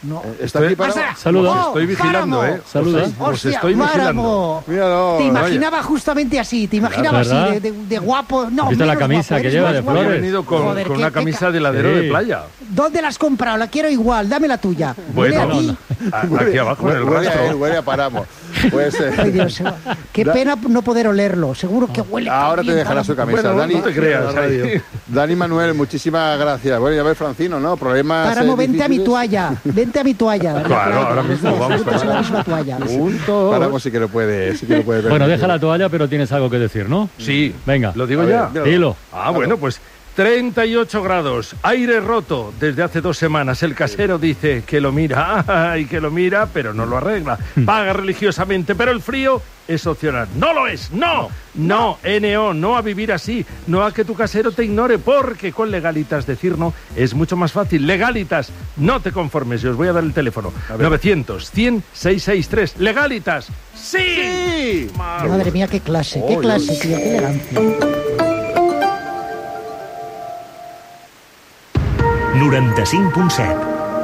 No. ¿Está aquí para...? Saluda. Estoy vigilando, Saluda. Os estoy vigilando. Míralo. Te imaginaba justamente así, te imaginaba así, de guapo. No, ¿Viste la camisa que lleva de flores? He venido con una camisa de heladero de playa. ¿Dónde la has comprado? La quiero igual, dame la tuya. Bueno, aquí abajo en el rastro. Huele a Páramo. Ay, Dios, qué pena no poder olerlo. Seguro que huele. Ahora te dejará su camisa. Bueno, Dani, no te creas. Dani Manuel, muchísimas gracias. Bueno, ya ves, Francino, ¿no? Problemas. Páramo, vente a mi toalla. Vente a mi toalla. Claro, ahora mismo vamos para la misma toalla. Páramo sí que lo puede. Bueno, deja la toalla, pero tienes algo que decir, ¿no? Sí. Venga. ¿Lo digo ya? Dilo. Bueno, pues 38 grados, aire roto desde hace 2 semanas. El casero dice que lo mira, pero no lo arregla. Paga religiosamente, pero el frío es opcional. ¡No lo es! ¡No! No, NO, no a vivir así. No a que tu casero te ignore, porque con Legalitas decir no es mucho más fácil. Legalitas, no te conformes. Yo os voy a dar el teléfono. 900-100-663. Legalitas, ¡sí! Madre mía, qué clase, tío, qué elegancia. 95.7.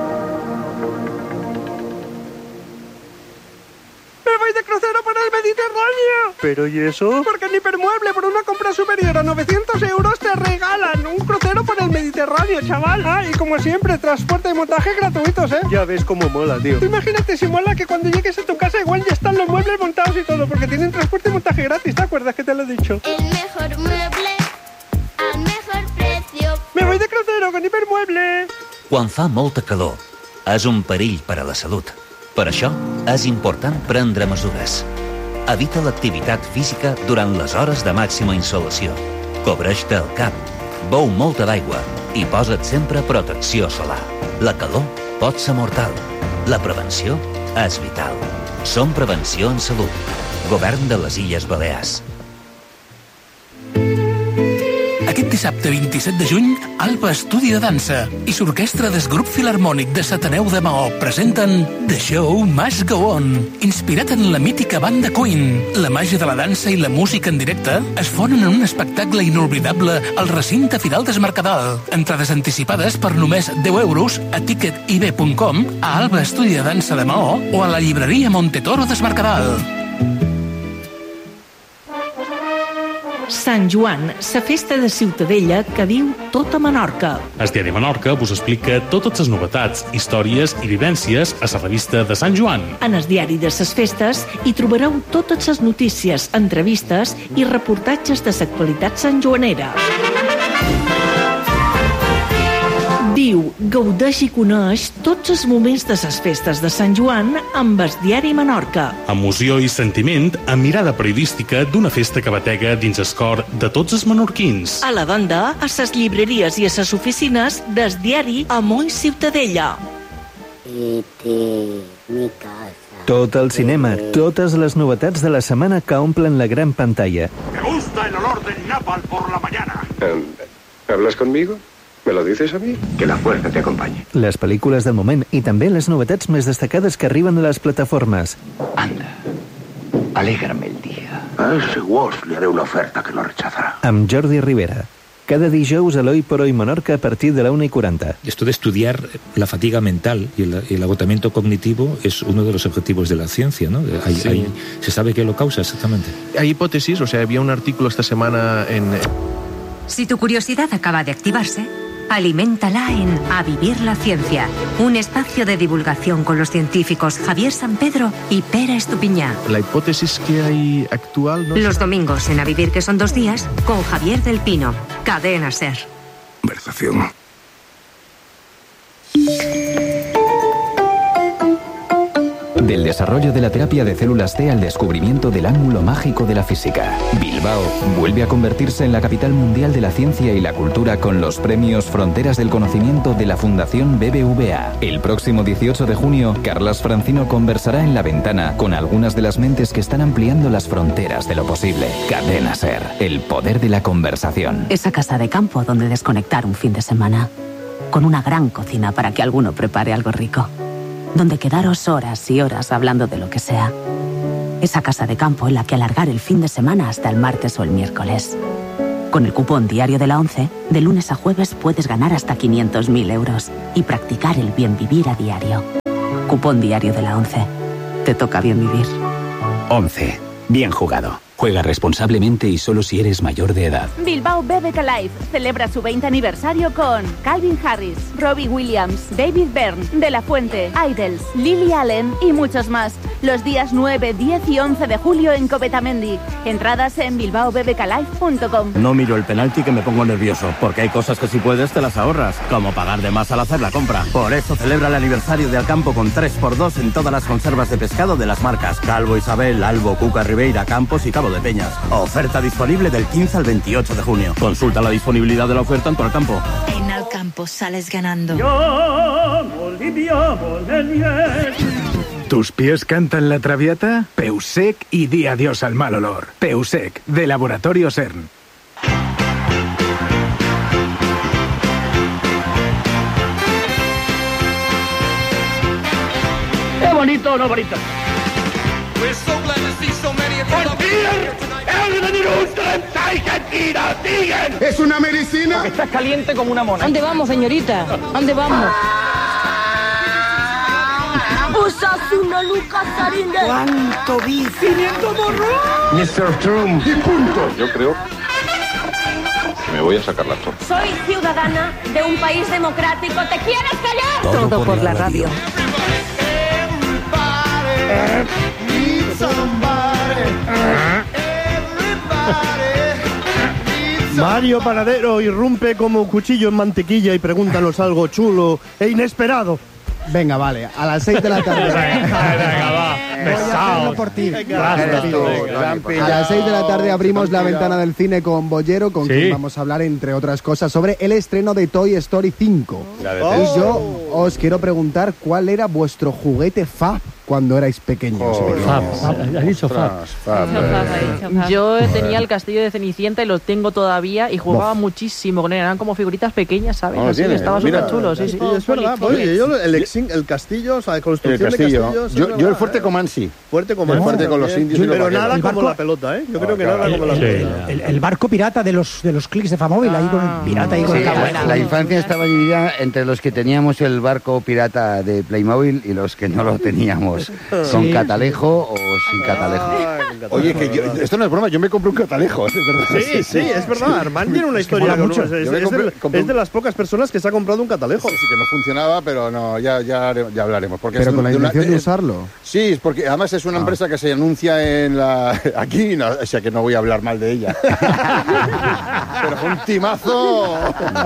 ¡Me voy de crucero por el Mediterráneo! ¿Pero y eso? Porque en Hipermueble, por una compra superior a 900 euros, te regalan un crucero por el Mediterráneo, chaval. Ah, y como siempre, transporte y montaje gratuitos, ¿eh? Ya ves cómo mola, tío. Imagínate si mola que cuando llegues a tu casa igual ya están los muebles montados y todo, porque tienen transporte y montaje gratis, ¿te acuerdas que te lo he dicho? El mejor mueble al mejor precio. Me voy de crucero con Hipermueble. Quan fa molta calor, és un perill per a la salut. Per això, és important prendre mesures. Evita l'activitat física durant les hores de màxima insolació. Cobreix-te el cap, beu molta d'aigua i posa't sempre protecció solar. La calor pot ser mortal. La prevenció és vital. Som Prevenció en Salut. Govern de les Illes Balears. Aquest dissabte 27 de juny, Alba Estudi de Dansa i l'Orquestra del Grup Filharmònic de Sataneu de Maó presenten The Show Must Go On. Inspirat en la mítica banda Queen, la màgia de la dansa i la música en directe es fonen en un espectacle inoblidable al recinte Firal del Mercadal. Entrades anticipades per només 10 euros a ticketib.com, a Alba Estudi de Dansa de Maó o a la llibreria Montetoro del Mercadal. Sant Joan, la festa de Ciutadella que viu tota Menorca. El diari Menorca vos explica totes les novetats, històries i vivències a la revista de Sant Joan. En el diari de les festes hi trobareu totes les notícies, entrevistes i reportatges de l'actualitat santjoanera. Viu, gaudeix i coneix tots els moments de les festes de Sant Joan amb el diari Menorca. Emoció i sentiment amb mirada periodística d'una festa que batega dins el cor de tots els menorquins. A la banda, a les llibreries i a les oficines del diari Amor i Ciutadella. Mi casa. Tot el cinema, totes les novetats de la setmana que omplen la gran pantalla. Me gusta el olor del napal por la mañana. ¿Hablas conmigo? ¿Me lo dices a mí? Que la fuerza te acompañe. Les pel·lícules del moment i també les novetats més destacades que arriben a les plataformes. Anda, alégrame el día. A ese Woz le haré una oferta que no rechazará. Amb Jordi Rivera. Cada dijous a l'Hoy por Hoy Menorca a partir de la 1:40. Esto de estudiar la fatiga mental y el agotamiento cognitivo es uno de los objetivos de la ciencia, ¿no? ¿Se sabe qué lo causa exactamente? Hay hipótesis, o sea, había un artículo esta semana en... Si tu curiosidad acaba de activarse, aliméntala en A Vivir la Ciencia, un espacio de divulgación con los científicos Javier Sampedro y Pere Estupiñá. La hipótesis que hay actual... ¿no? Los domingos en A Vivir, que son 2 días, con Javier del Pino, Cadena SER. Conversación. Del desarrollo de la terapia de células T al descubrimiento del ángulo mágico de la física. Bilbao vuelve a convertirse en la capital mundial de la ciencia y la cultura con los premios Fronteras del Conocimiento de la Fundación BBVA. El próximo 18 de junio, Carlas Francino conversará en La Ventana con algunas de las mentes que están ampliando las fronteras de lo posible. Cadena SER, el poder de la conversación. Esa casa de campo donde desconectar un fin de semana. Con una gran cocina para que alguno prepare algo rico. Donde quedaros horas y horas hablando de lo que sea. Esa casa de campo en la que alargar el fin de semana hasta el martes o el miércoles. Con el cupón diario de la 11, de lunes a jueves puedes ganar hasta 500.000 euros y practicar el bien vivir a diario. Cupón diario de la 11. Te toca bien vivir. 11. Bien jugado. Juega responsablemente y solo si eres mayor de edad. Bilbao BBK Live celebra su 20 aniversario con Calvin Harris, Robbie Williams, David Byrne, De La Fuente, Idols, Lily Allen y muchos más. Los días 9, 10 y 11 de julio en Covetamendi. Entradas en bilbaobbklive.com. No miro el penalti que me pongo nervioso, porque hay cosas que si puedes te las ahorras, como pagar de más al hacer la compra. Por eso celebra el aniversario de Alcampo con 3x2 en todas las conservas de pescado de las marcas Calvo Isabel, Albo, Cuca, Ribeira, Campos y Cabo de Peñas. Oferta disponible del 15 al 28 de junio. Consulta la disponibilidad de la oferta en tu Alcampo. En Alcampo sales ganando. ¿Tus pies cantan la traviata? Peusec y di adiós al mal olor. Peusec, de Laboratorio CERN. ¿Es bonito o no bonito? ¿Es una medicina? Porque estás caliente como una mona. ¿Dónde vamos, señorita? ¿Dónde vamos? Osasuna, Lucas, Sarinde. ¿Cuánto bici? 500 morros. Mr. Trump. Y punto. Yo creo que me voy a sacar la torre. Soy ciudadana de un país democrático. ¿Te quieres callar? Todo por la radio. Mario Panadero irrumpe como cuchillo en mantequilla y pregúntanos algo chulo e inesperado. Venga, vale, a las 6 de la tarde. Venga, va. Pesado. Por ti. A las 6 de la tarde abrimos la ventana del cine con Bollero, con quien vamos a hablar, entre otras cosas, sobre el estreno de Toy Story 5. Y yo os quiero preguntar cuál era vuestro juguete fab cuando erais pequeños. ¿Has dicho fab? Yo tenía el castillo de Cenicienta y lo tengo todavía y jugaba muchísimo con él. Eran como figuritas pequeñas, ¿sabes? No, Así, estaba súper chulo, sí. Es verdad, oye, yo el castillo, o sea, construcción de castillos. Yo el Fuerte Comansi. Fuerte Comansi. Fuerte con los indios. Pero nada como la pelota, ¿eh? Yo creo que nada como la pelota. El barco pirata de los clics de Famóvil, ahí con el pirata ahí con el cabo. La infancia estaba dividida entre los que teníamos el barco pirata de Playmobil y los que no lo teníamos. Con catalejo o sin catalejo. Oye, que esto no es broma, yo me compré un catalejo, es verdad. Sí, es verdad. Armand tiene una historia con mucho. Es de las pocas personas que se ha comprado un catalejo. Sí, que no funcionaba, pero no, ya hablaremos. Porque pero con la intención de usarlo. Sí, porque además es una empresa que se anuncia en la... Aquí, no, o sea que no voy a hablar mal de ella. Pero fue un timazo.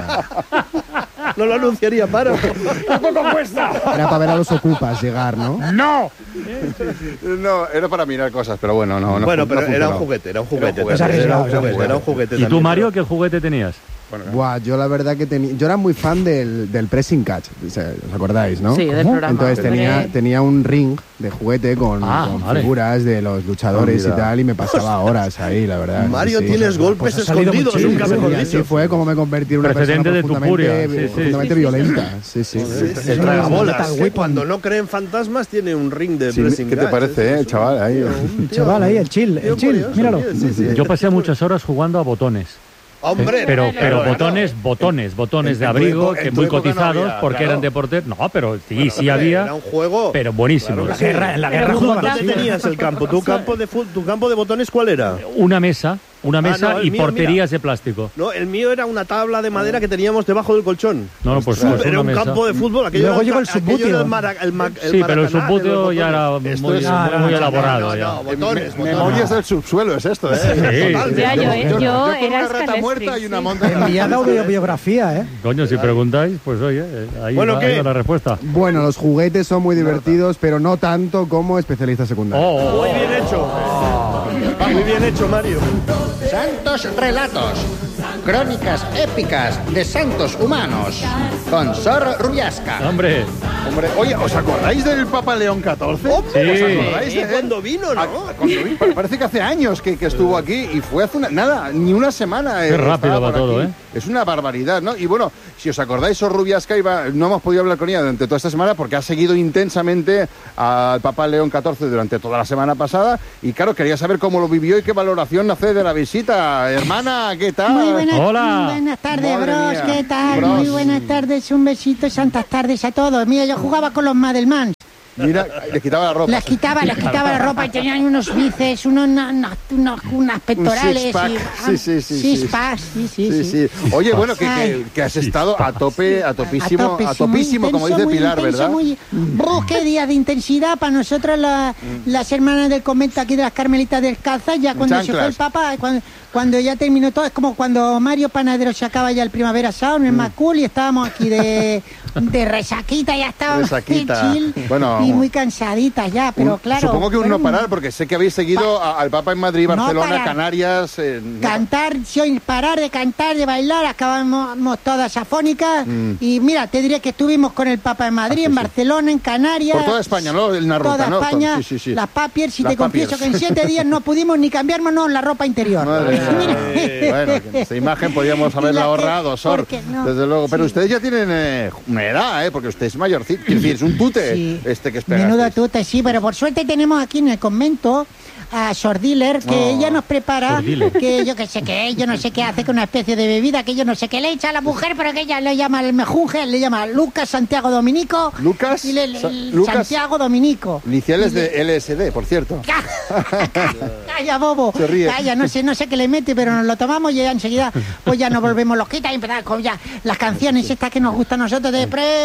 No lo anunciaría, paro. ¿Qué poco cuesta? Era para ver a los ocupas llegar, ¿no? ¡No! No, era para mirar cosas, pero bueno, no. Bueno, pero era un juguete. Era un juguete. ¿Y tú, Mario, qué juguete tenías? Buah, yo la verdad que yo era muy fan del pressing catch, ¿os acordáis, no? Sí, del programa. Entonces tenía un ring de juguete con figuras de los luchadores y tal, y me pasaba horas ahí, la verdad. Mario, tienes golpes escondidos, nunca mejor dicho. Así fue como me convertí en una persona profundamente violenta. Sí. El tragabolas, cuando no creen fantasmas, tiene un ring de pressing catch. ¿Qué te parece, chaval? Chaval, ahí, el chill, míralo. Yo pasé muchas horas jugando a botones. Hombre, pero botones de abrigo que muy cotizados porque eran de portero. No, pero sí había. Era un juego, pero buenísimo. En la guerra jugaban. ¿Dónde tenías el campo? ¿Tu campo de botones cuál era? Una mesa y porterías de plástico. No, el mío era una tabla de madera que teníamos debajo del colchón. No, pues era un campo de fútbol. Luego llegó el subbuteo. Sí, pero el subbuteo ya era muy elaborado. Memorias del subsuelo es esto, ¿eh? Yo era una rata muerta y una monta. Me ha dado biografía, ¿eh? Coño, si preguntáis, pues oye, ahí va la respuesta. Bueno, los juguetes son muy divertidos, pero no tanto como especialistas secundarios. Muy bien hecho. Muy bien hecho, Mario. Santos Relatos. Crónicas épicas de santos humanos. Con Sor Rubiasca. Hombre, oye, ¿os acordáis del Papa León XIV? Sí. ¿Os acordáis de cuando vino, no? Parece que hace años que estuvo aquí y fue hace ni una semana. Qué rápido va todo, ¿eh? Es una barbaridad, ¿no? Y bueno, si os acordáis, Sor Rubiasca no hemos podido hablar con ella durante toda esta semana porque ha seguido intensamente al Papa León XIV durante toda la semana pasada y claro, quería saber cómo lo vivió y qué valoración hace de la visita. Hermana, ¿qué tal? Muy buenas, Hola. Buenas tardes, Madre bros, mía. ¿qué tal? Bros. Muy buenas tardes, un besito y santas tardes a todos. Mira, yo jugaba con los Madelmans Mira, les quitaba la ropa. Les quitaba la ropa y tenían unos bíceps, unas pectorales. Sí. Oye, bueno, que has estado a topísimo, como dice Pilar, ¿verdad? Qué día de intensidad para nosotros las hermanas del convento aquí de las Carmelitas Descalzas, ya cuando se fue el Papa, cuando ya terminó todo, es como cuando Mario Panadero se acaba ya el Primavera Sound, en Macul, y estábamos aquí de resaquita, ya estábamos de chill, y muy cansaditas ya, pero claro. Supongo que no parar, porque sé que habéis seguido al Papa en Madrid, Barcelona, Canarias. Cantar, sin parar de cantar, de bailar, acabamos todas afónicas, y mira, te diré que estuvimos con el Papa en Madrid, en Barcelona, en Canarias. Por toda España, ¿no? Una ruta, toda ¿no? España, Sí. las papiers, y te confieso que en 7 días no pudimos ni cambiarnos la ropa interior. Bueno, esta imagen podíamos haberla ahorrado, Sor, desde luego. Pero ustedes ya tienen una edad, porque usted es mayorcito, es decir, es un tute que espera. Menudo tute, sí, pero por suerte tenemos aquí en el convento a Sor Diller, que ella nos prepara, que yo que sé qué, yo no sé qué hace con una especie de bebida que yo no sé qué le echa a la mujer, pero que ella le llama el mejunje, le llama Lucas Santiago Dominico. Lucas Santiago Dominico. Iniciales de LSD, por cierto. Calla, bobo. Se ríe. Calla, no sé qué le mete, pero nos lo tomamos y ya enseguida pues ya nos volvemos loquitas y empezamos con ya las canciones estas que nos gustan a nosotros de